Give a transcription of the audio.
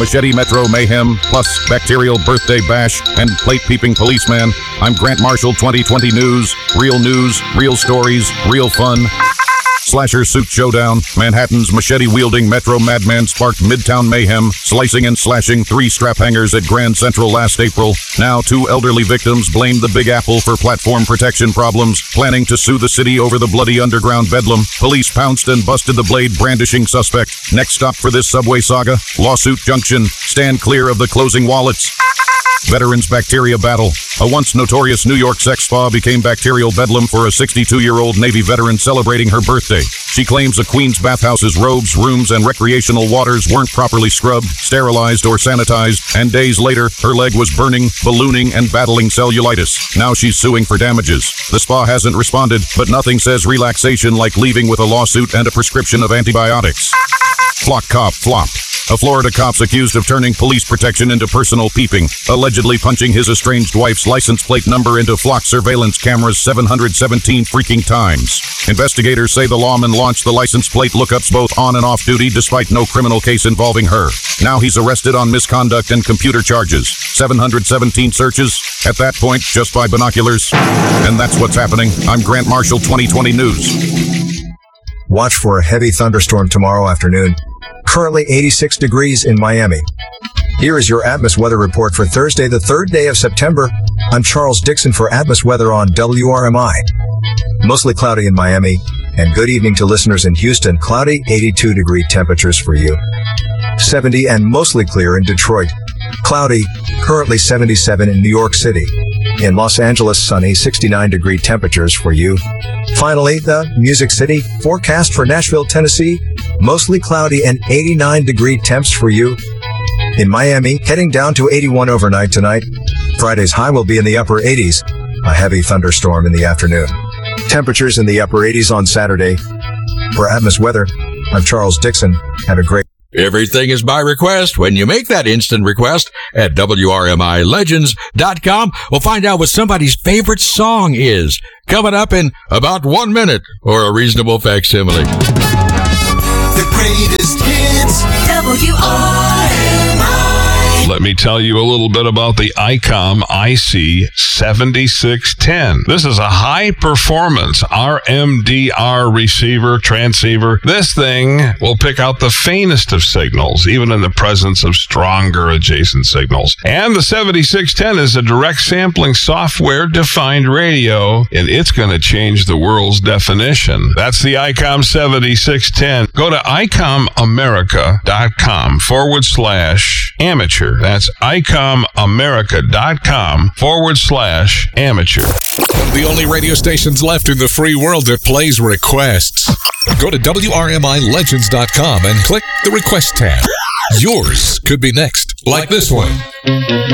Machete Metro Mayhem, plus Bacterial Birthday Bash, and Plate-Peeping Policeman. I'm Grant Marshall, 2020 News. Real stories, real fun. Slasher Suit Showdown. Manhattan's machete-wielding Metro Madman sparked Midtown mayhem, slicing and slashing 3 strap hangers at Grand Central last April. Now 2 elderly victims blame the Big Apple for platform protection problems, planning to sue the city over the bloody underground bedlam. Police pounced and busted the blade-brandishing suspect. Next stop for this subway saga, Lawsuit Junction. Stand clear of the closing wallets. Veterans Bacteria Battle. A once notorious New York sex spa became bacterial bedlam for a 62-year-old Navy veteran celebrating her birthday. She claims a Queens bathhouse's robes, rooms, and recreational waters weren't properly scrubbed, sterilized, or sanitized, and days later, her leg was burning, ballooning, and battling cellulitis. Now she's suing for damages. The spa hasn't responded, but nothing says relaxation like leaving with a lawsuit and a prescription of antibiotics. Flock Cop flopped. A Florida cop's accused of turning police protection into personal peeping, allegedly punching his estranged wife's license plate number into flock surveillance cameras 717 freaking times. Investigators say the lawman launched the license plate lookups both on and off duty despite no criminal case involving her. Now he's arrested on misconduct and computer charges. 717 searches, at that point, just by binoculars. And that's what's happening. I'm Grant Marshall, 2020 News. Watch for a heavy thunderstorm tomorrow afternoon. Currently 86 degrees in Miami. Here is your Atmos weather report for Thursday, the 3rd day of September. I'm Charles Dixon for Atmos Weather on WRMI. Mostly cloudy in Miami, and good evening to listeners in Houston. Cloudy, 82-degree temperatures for you. 70 and mostly clear in Detroit. Cloudy, currently 77 in New York City. In Los Angeles, sunny, 69-degree temperatures for you. Finally, the Music City forecast for Nashville, Tennessee, mostly cloudy and 89-degree temps for you. In Miami, heading down to 81 overnight tonight. Friday's high will be in the upper 80s. A heavy thunderstorm in the afternoon. Temperatures in the upper 80s on Saturday. For Atmos Weather, I'm Charles Dixon. Have a great Everything is by request. When you make that instant request at WRMILegends.com, we'll find out what somebody's favorite song is. Coming up in about 1 minute, or a reasonable facsimile. The greatest hits, WRMI. Let me tell you a little bit about the ICOM IC7610. This is a high-performance RMDR receiver, transceiver. This thing will pick out the faintest of signals, even in the presence of stronger adjacent signals. And the 7610 is a direct sampling software-defined radio, and it's going to change the world's definition. That's the ICOM 7610. Go to icomamerica.com/amateur. That's icomamerica.com/amateur. One of the only radio stations left in the free world that plays requests. Go to WRMILegends.com and click the request tab. Yours could be next, like this one.